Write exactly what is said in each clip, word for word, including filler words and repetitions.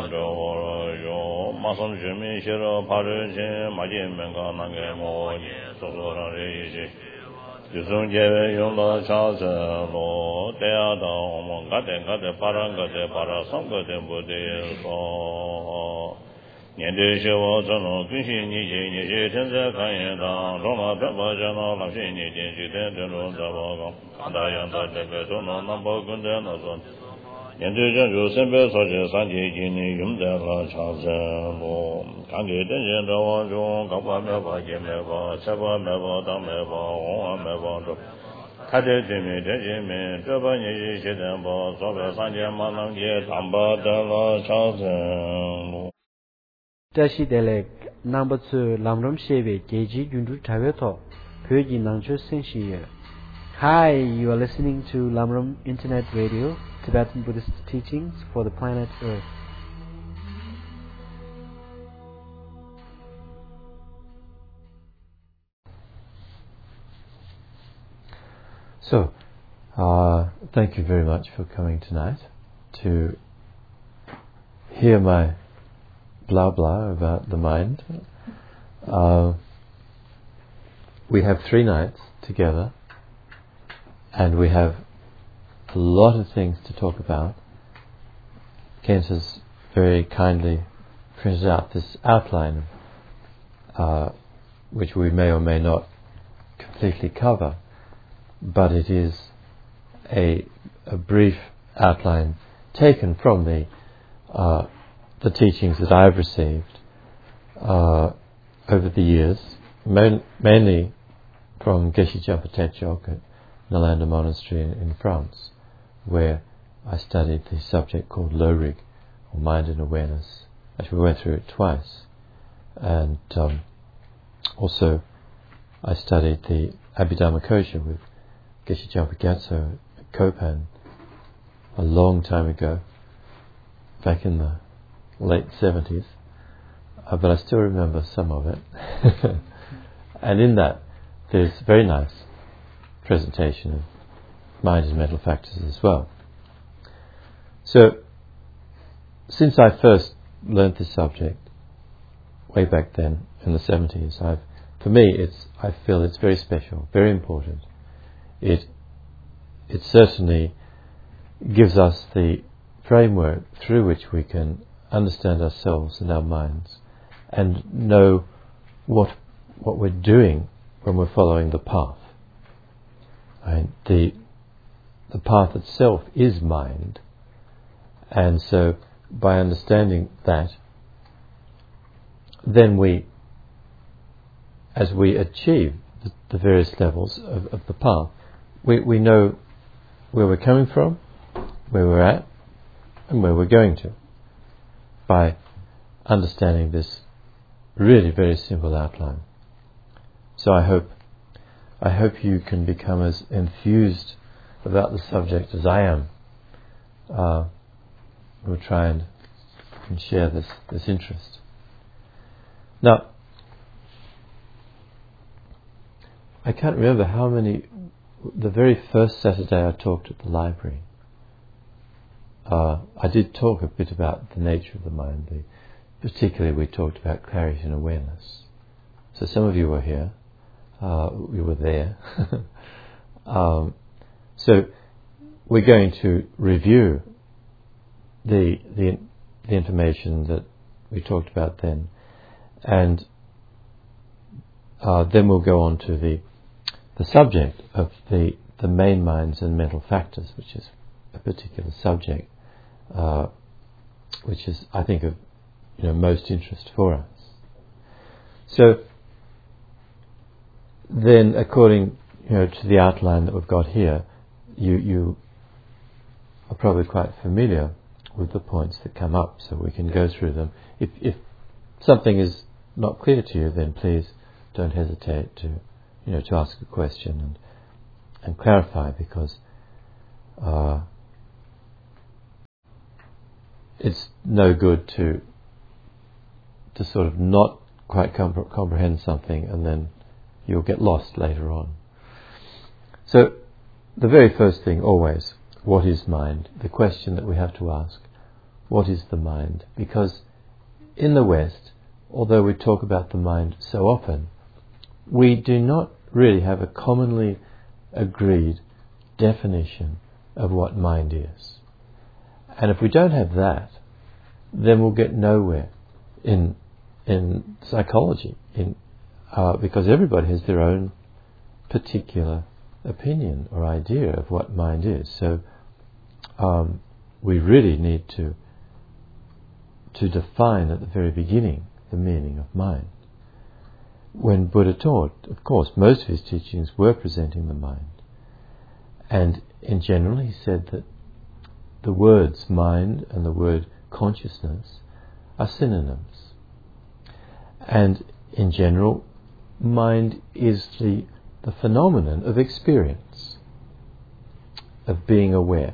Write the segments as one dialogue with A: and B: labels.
A: yo masam jemi shiro paru chen maji menga nange mo so so ra re ji yusung jeve yongla cha se lo te ya da mo ga de ga de parang ga de para sam ga de bo de so nian de she wo zhen lo gun xin ni ji ni ji ten ze kan yan da rong la de ba zhen lo lam xin ni ji ji de de lo da ba ga da yan da de ge zhong lo nan bo gun de na zhen年对人就身边所见三界经历用在了长生路，看给等人的往中，高把没把见没把，七把没把当没把，红啊没把着，看这见面这见面，这把年纪些人把，左边三界马能接，当把得了长生路。
B: 다시 델렉 number two 람롬 쉐베 게지 윤두 타베토 표지 낭초 센시에. Hi, you are listening to Lamrim Internet Radio, Tibetan Buddhist teachings for the planet Earth.
C: So, uh, thank you very much for coming tonight to hear my blah blah about the mind. Uh, we have three nights together, and we have a lot of things to talk about. Kent has very kindly printed out this outline, uh, which we may or may not completely cover, but it is a, a brief outline taken from the uh, the teachings that I've received uh, over the years, main, mainly from Geshe Japa Tetsog at Nalanda Monastery in, in France, where I studied the subject called Lorig, or Mind and Awareness. Actually, we went through it twice. And um, also, I studied the Abhidhamma Kosha with Geshe Japa Gyatso at Kopan a long time ago, back in the late seventies. Uh, but I still remember some of it. And in that, there's a very nice presentation of mind and mental factors as well. So, since I first learnt this subject way back then in the seventies, I've, for me, it's I feel it's very special, very important. It it certainly gives us the framework through which we can understand ourselves and our minds, and know what what we're doing when we're following the path. Right? The the path itself is mind, and so by understanding that, then we, as we achieve the, the various levels of, of the path, we, we know where we're coming from, where we're at, and where we're going to, by understanding this really very simple outline. So I hope I hope you can become as enthused about the subject as I am. Uh, we'll try and, and share this, this interest. Now, I can't remember how many, the very first Saturday I talked at the library, uh, I did talk a bit about the nature of the mind. The, particularly we talked about clarity and awareness. So some of you were here. Uh, we were there. um, so we're going to review the, the the information that we talked about then, and uh, then we'll go on to the the subject of the the main minds and mental factors, which is a particular subject, uh, which is, I think, of you know most interest for us. So then, according you know to the outline that we've got here, you you are probably quite familiar with the points that come up, so we can go through them. If if something is not clear to you, then please don't hesitate to you know to ask a question and and clarify, because uh, it's no good to to sort of not quite compre- comprehend something and then you'll get lost later on. So, the very first thing always, what is mind? The question that we have to ask, what is the mind? Because in the West, although we talk about the mind so often, we do not really have a commonly agreed definition of what mind is. And if we don't have that, then we'll get nowhere in in psychology, in uh, because everybody has their own particular opinion or idea of what mind is. So um, we really need to to define at the very beginning the meaning of mind. When Buddha taught, of course, most of his teachings were presenting the mind. And in general, he said that the words mind and the word consciousness are synonyms. And in general, mind is the, the phenomenon of experience, of being aware.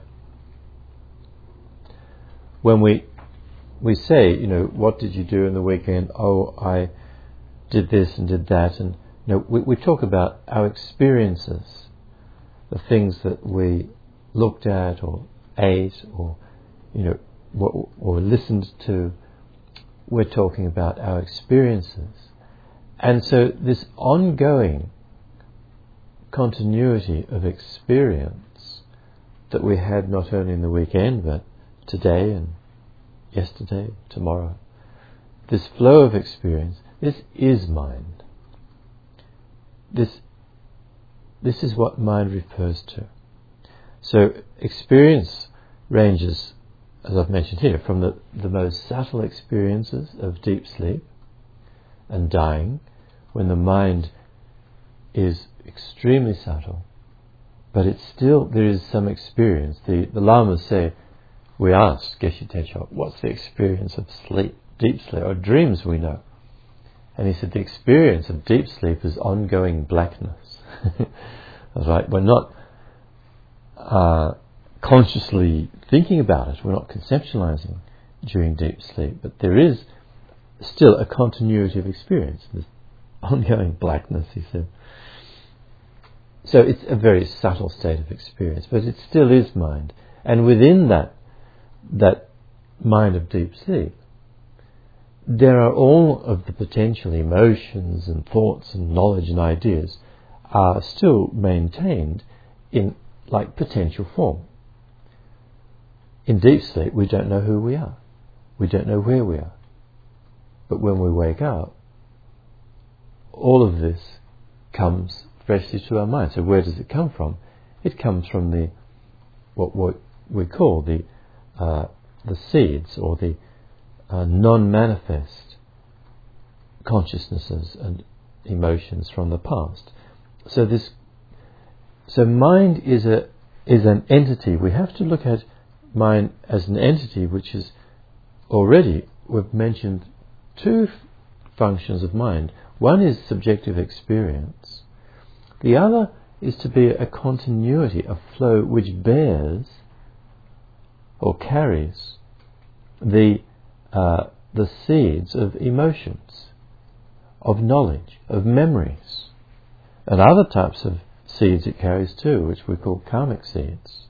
C: When we we say, you know, what did you do in the weekend? Oh, I did this and did that. And you know, we, we talk about our experiences, the things that we looked at or ate or, you know, what, or listened to. We're talking about our experiences. And so this ongoing continuity of experience that we had not only in the weekend but today and yesterday, tomorrow, this flow of experience, this is mind. This, this is what mind refers to. So experience ranges, as I've mentioned here, from the, the most subtle experiences of deep sleep and dying, when the mind is extremely subtle, but it's still, there is some experience. The, the Lamas say, we asked Geshe Tetsho, what's the experience of sleep, deep sleep, or dreams we know? And he said the experience of deep sleep is ongoing blackness. That's right, we're not uh, consciously thinking about it, we're not conceptualizing during deep sleep, but there is still a continuity of experience, this ongoing blackness, he said. So it's a very subtle state of experience, but it still is mind. And within that, that mind of deep sleep, there are all of the potential emotions and thoughts and knowledge and ideas are still maintained in like potential form. In deep sleep, we don't know who we are. We don't know where we are. But when we wake up, all of this comes freshly to our mind. So where does it come from? It comes from the what, what we call the uh, the seeds or the uh, non-manifest consciousnesses and emotions from the past. So this, so mind is a is an entity. We have to look at mind as an entity which is already, we've mentioned two f- functions of mind. One is subjective experience. The other is to be a continuity, a flow which bears or carries the uh, the seeds of emotions, of knowledge, of memories, and other types of seeds it carries too, which we call karmic seeds.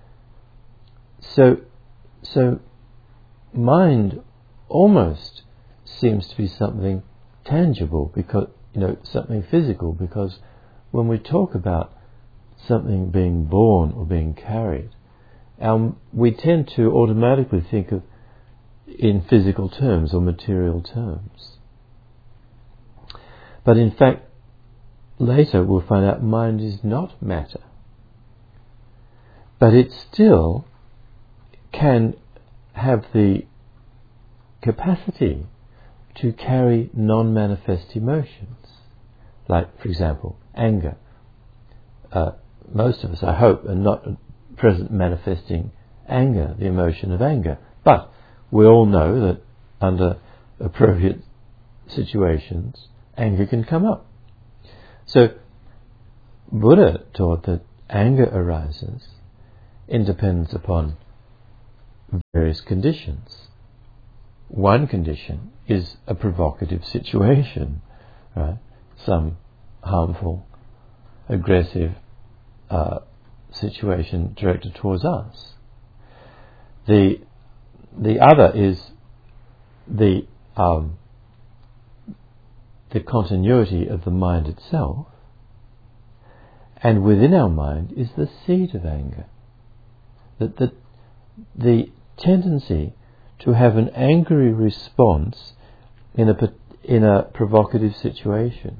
C: So, so mind almost seems to be something tangible, because you know something physical, because when we talk about something being born or being carried, um, we tend to automatically think of in physical terms or material terms. But in fact, later we'll find out mind is not matter, but it still can have the capacity to carry non-manifest emotions. Like, for example, anger. Uh, most of us, I hope, are not present manifesting anger, the emotion of anger. But we all know that under appropriate situations, anger can come up. So Buddha taught that anger arises in dependence upon various conditions. One condition is a provocative situation, right? Some harmful, aggressive uh, situation directed towards us. The the other is the um, the continuity of the mind itself, and within our mind is the seed of anger. That the the tendency to have an angry response in a in a provocative situation.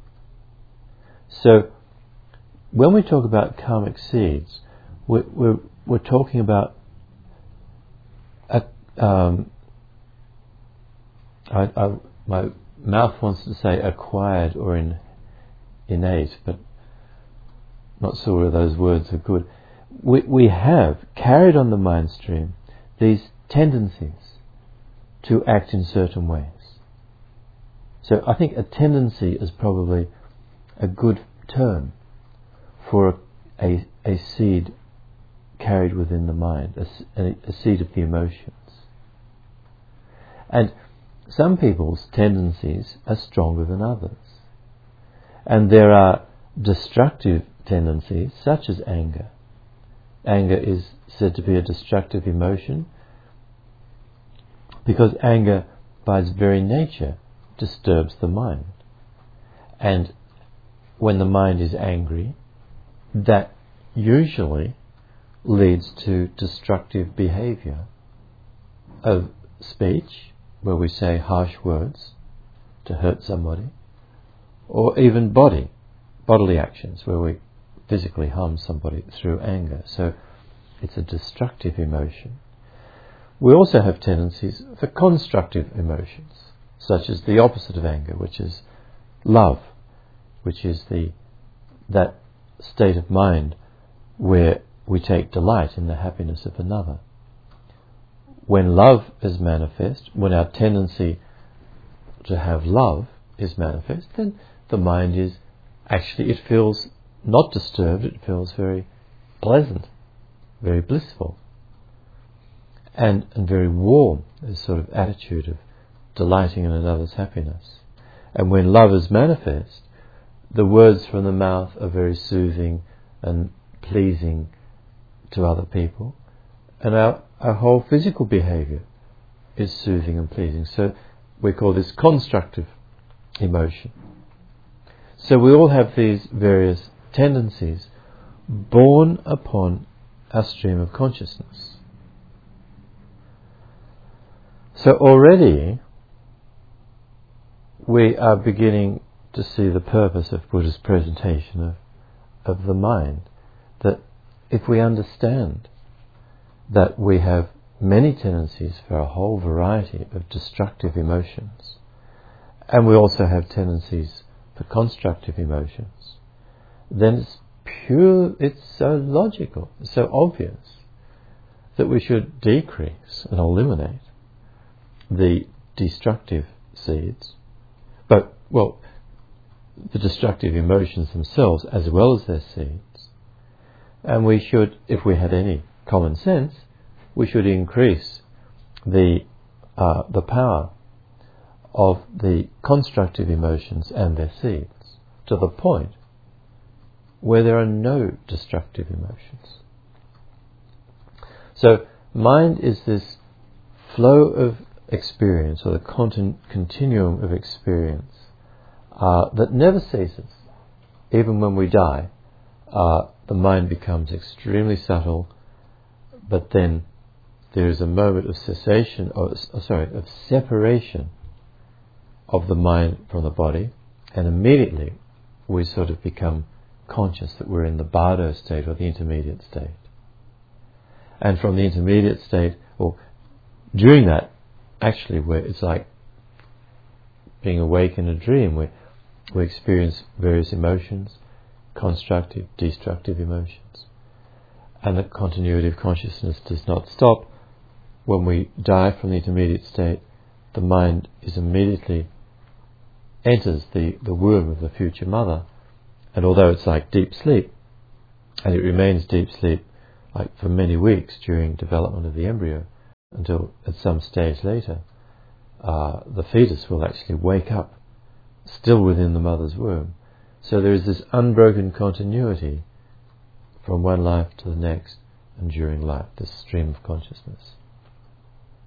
C: So, when we talk about karmic seeds, we're we're, we're talking about a, um, I, I, my mouth wants to say acquired or in, innate, but not sure whether those words are good. We we have carried on the mind stream these tendencies to act in certain ways. So I think a tendency is probably a good term for a, a, a seed carried within the mind, a, a, a seed of the emotions. And some people's tendencies are stronger than others. And there are destructive tendencies, such as anger. Anger is said to be a destructive emotion because anger, by its very nature, disturbs the mind. And when the mind is angry, that usually leads to destructive behavior of speech, where we say harsh words to hurt somebody, or even body, bodily actions, where we physically harm somebody through anger. So it's a destructive emotion. We also have tendencies for constructive emotions, such as the opposite of anger, which is love, which is the that state of mind where we take delight in the happiness of another. When love is manifest, when our tendency to have love is manifest, then the mind is actually, it feels not disturbed, it feels very pleasant, very blissful, and, and very warm, this sort of attitude of delighting in another's happiness. And when love is manifest, the words from the mouth are very soothing and pleasing to other people, and our, our whole physical behavior is soothing and pleasing. So we call this constructive emotion. So we all have these various tendencies born upon our stream of consciousness. So already we are beginning to see the purpose of Buddha's presentation of, of the mind, that if we understand that we have many tendencies for a whole variety of destructive emotions, and we also have tendencies for constructive emotions, then it's pure, it's so logical, so obvious that we should decrease and eliminate the destructive seeds, but, well, the destructive emotions themselves as well as their seeds. And we should, if we had any common sense, we should increase the uh, the power of the constructive emotions and their seeds to the point where there are no destructive emotions. So mind is this flow of experience, or the contin- continuum of experience uh, that never ceases. Even when we die, uh, the mind becomes extremely subtle, but then there is a moment of cessation, or sorry, of separation of the mind from the body, and immediately we sort of become conscious that we're in the bardo state, or the intermediate state. And from the intermediate state, or during that, actually, where it's like being awake in a dream, where we experience various emotions, constructive, destructive emotions, and the continuity of consciousness does not stop. When we die from the intermediate state, the mind is immediately enters the, the womb of the future mother, and although it's like deep sleep, and it remains deep sleep like for many weeks during development of the embryo, until at some stage later uh, the fetus will actually wake up still within the mother's womb. So there is this unbroken continuity from one life to the next and during life, this stream of consciousness.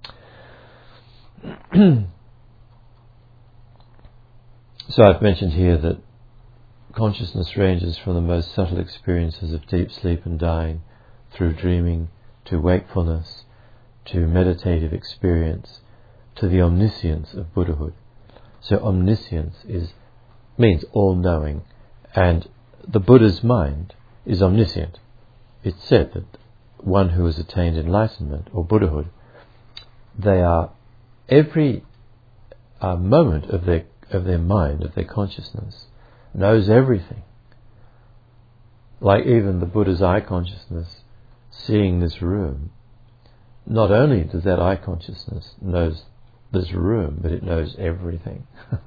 C: So I've mentioned here that consciousness ranges from the most subtle experiences of deep sleep and dying, through dreaming, to wakefulness, to meditative experience, to the omniscience of Buddhahood. So omniscience is means all-knowing, and the Buddha's mind is omniscient. It's said that one who has attained enlightenment or Buddhahood, they are every uh, moment of their of their mind, of their consciousness, knows everything. Like even the Buddha's eye consciousness, seeing this room, not only does that eye consciousness knows this room, but it knows everything.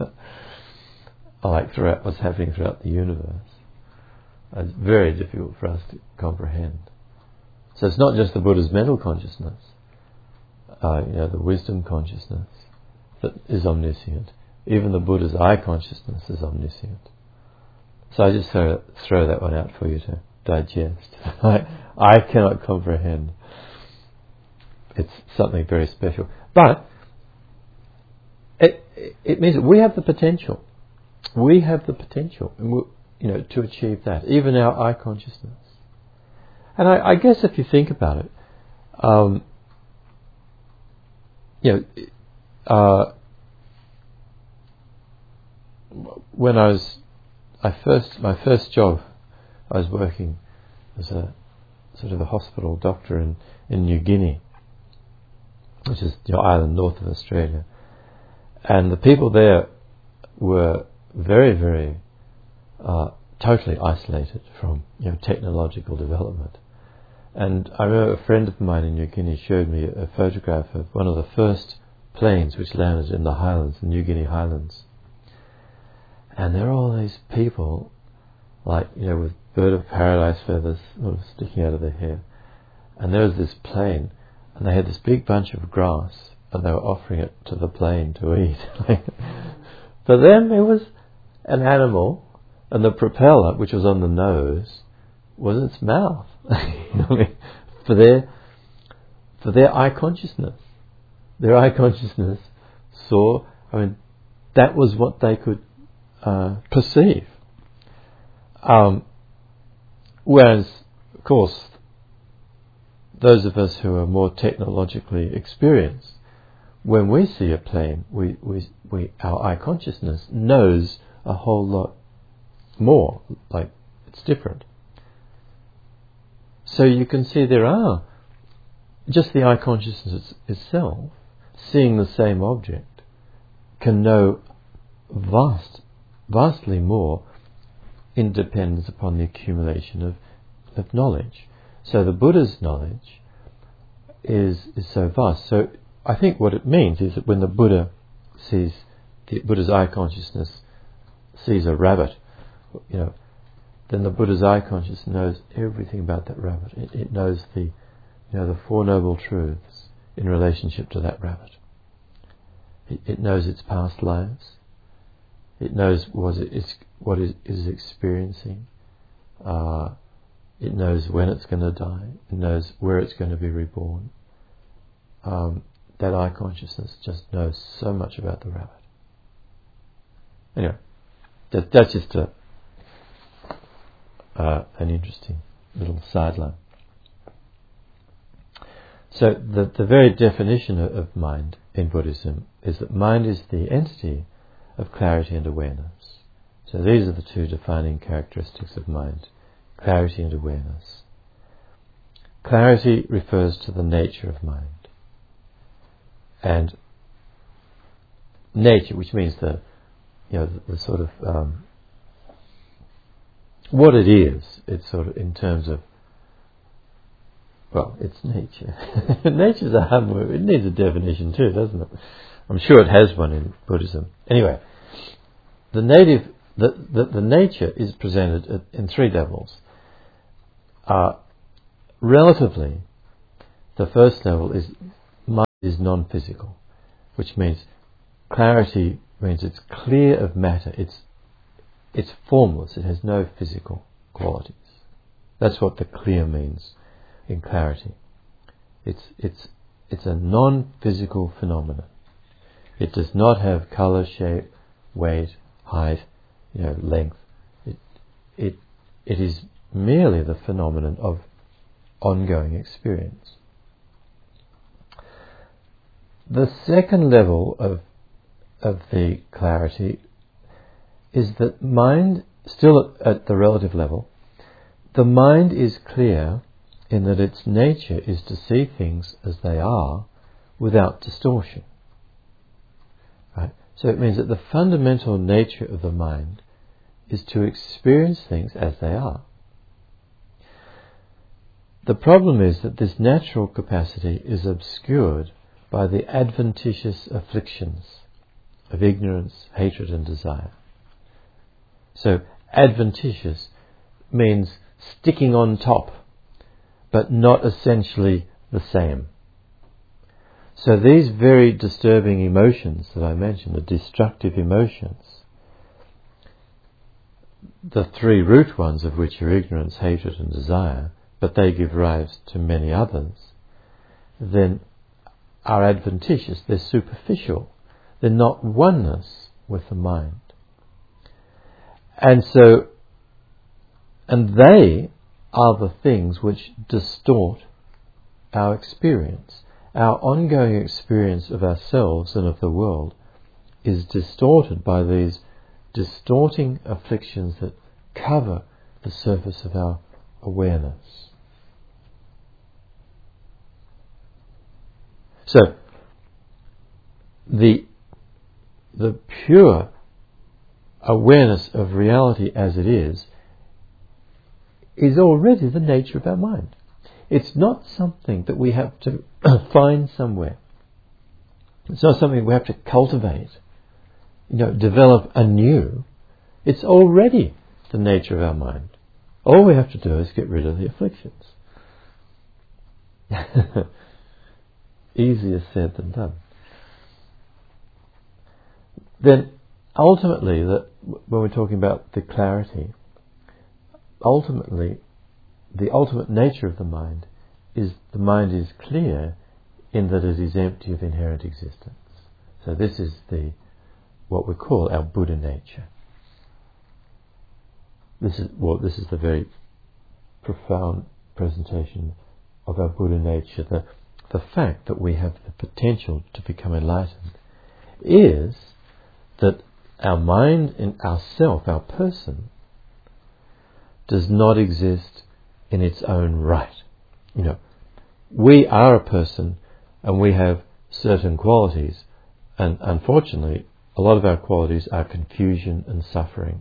C: Like throughout what's happening throughout the universe. It's very difficult for us to comprehend. So it's not just the Buddha's mental consciousness, uh, you know, the wisdom consciousness that is omniscient. Even the Buddha's eye consciousness is omniscient. So I just throw, throw that one out for you to digest. I, I cannot comprehend. It's something very special. But it, it means that we have the potential. We have the potential, and we, you know, to achieve that. Even our eye consciousness. And I, I guess if you think about it, um, you know, uh, when I was, I first, my first job, I was working as a sort of a hospital doctor in, in New Guinea, which is your island north of Australia. And the people there were very, very uh, totally isolated from, you know, technological development. And I remember a friend of mine in New Guinea showed me a photograph of one of the first planes which landed in the highlands, the New Guinea highlands. And there are all these people, like, you know, with bird of paradise feathers sort of sticking out of their hair. And there was this plane, and they had this big bunch of grass, and they were offering it to the plane to eat. But then there was an animal, and the propeller, which was on the nose, was its mouth. I mean, for their for their eye consciousness, their eye consciousness saw. I mean, that was what they could uh, perceive. Um, whereas, of course, those of us who are more technologically experienced, when we see a plane, we, we, we our eye consciousness knows a whole lot more. Like, it's different. So you can see there are just the eye consciousness itself, seeing the same object, can know vast, vastly more in dependence upon the accumulation of, of knowledge. So the Buddha's knowledge is is so vast. So I think what it means is that when the Buddha sees, the Buddha's eye consciousness sees a rabbit, you know, then the Buddha's eye consciousness knows everything about that rabbit. It, it knows the, you know, the Four Noble Truths in relationship to that rabbit. It, it knows its past lives. It knows what it is, what it is experiencing. Uh, it knows when it's going to die. It knows where it's going to be reborn. Um, that eye consciousness just knows so much about the rabbit. Anyway, that, that's just a Uh, an interesting little sideline. So the, the very definition of, of mind in Buddhism is that mind is the entity of clarity and awareness. So these are the two defining characteristics of mind, clarity and awareness. Clarity refers to the nature of mind. And nature, which means the, you know, the, the sort of um, what it is, it's sort of in terms of, well, it's nature. Nature's a hard word. It needs a definition too, doesn't it? I'm sure it has one in Buddhism. Anyway, the native, the, the, the nature is presented in three levels. Uh, relatively, the first level is mind is non-physical, which means clarity means it's clear of matter. It's It's formless. It has no physical qualities. That's what the clear means in clarity. It's it's it's a non-physical phenomenon. It does not have colour, shape, weight, height, you know, length. It, it, it is merely the phenomenon of ongoing experience. The second level of of the clarity is that mind, still at, at the relative level, the mind is clear in that its nature is to see things as they are without distortion. Right? So it means that the fundamental nature of the mind is to experience things as they are. The problem is that this natural capacity is obscured by the adventitious afflictions of ignorance, hatred and desire. So adventitious means sticking on top, but not essentially the same. So these very disturbing emotions that I mentioned, the destructive emotions, the three root ones of which are ignorance, hatred and desire, but they give rise to many others, then are adventitious, they're superficial, they're not oneness with the mind. And so, and they are the things which distort our experience. Our ongoing experience of ourselves and of the world is distorted by these distorting afflictions that cover the surface of our awareness. So, the the pure awareness of reality as it is is already the nature of our mind. It's not something that we have to find somewhere. It's not something we have to cultivate, you know, develop anew. It's already the nature of our mind. All we have to do is get rid of the afflictions. Easier said than done. Then ultimately, that when we're talking about the clarity, ultimately the ultimate nature of the mind is the mind is clear in that it is empty of inherent existence. So this is the what we call our Buddha nature. This is well, this is the very profound presentation of our Buddha nature. The the fact that we have the potential to become enlightened is that our mind in ourself, our person, does not exist in its own right. You know, we are a person and we have certain qualities, and unfortunately a lot of our qualities are confusion and suffering.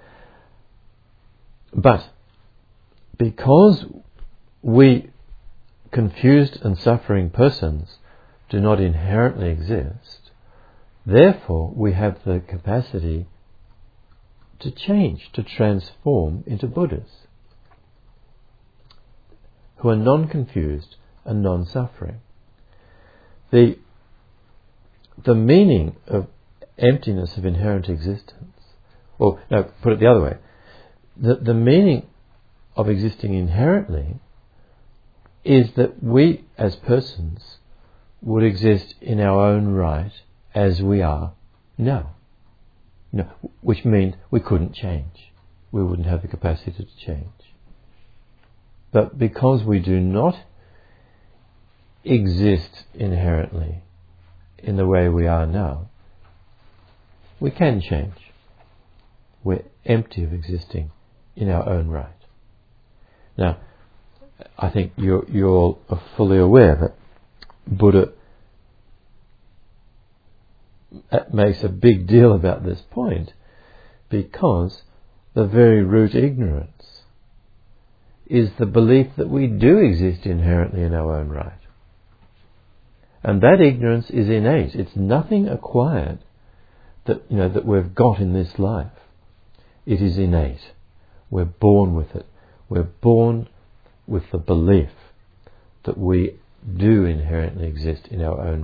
C: But because we confused and suffering persons do not inherently exist, therefore we have the capacity to change, to transform into Buddhas who are non-confused and non-suffering. The, the meaning of emptiness of inherent existence, or no, put it the other way, the, the meaning of existing inherently is that we as persons would exist in our own right as we are now. No, which means we couldn't change. We wouldn't have the capacity to change. But because we do not exist inherently in the way we are now, we can change. We're empty of existing in our own right. Now, I think you're, you're all fully aware that Buddha makes a big deal about this point because the very root ignorance is the belief that we do exist inherently in our own right. And that ignorance is innate. It's nothing acquired that, you know, that we've got in this life. It is innate. We're born with it. We're born with the belief that we do inherently exist in our own